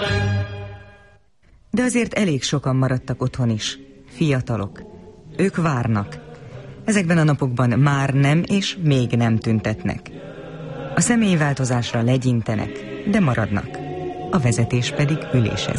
De azért elég sokan maradtak otthon is. Fiatalok. Ők várnak. Ezekben a napokban már nem és még nem tüntetnek. A személyi változásra legyintenek, de maradnak. A vezetés pedig ülésezik.